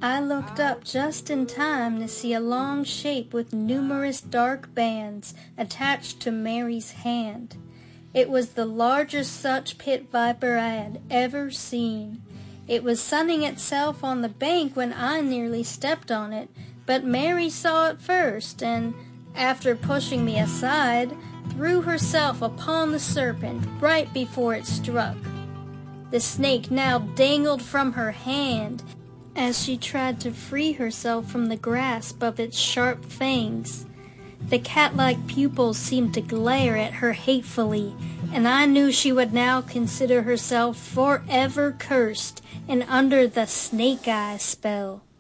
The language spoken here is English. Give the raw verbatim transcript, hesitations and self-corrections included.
I looked up just in time to see a long shape with numerous dark bands attached to Mary's hand. It was the largest such pit viper I had ever seen. It was sunning itself on the bank when I nearly stepped on it, but Mary saw it first and, after pushing me aside, threw herself upon the serpent right before it struck. The snake now dangled from her hand as she tried to free herself from the grasp of its sharp fangs. The cat-like pupils seemed to glare at her hatefully, and I knew she would now consider herself forever cursed and under the snake-eye spell.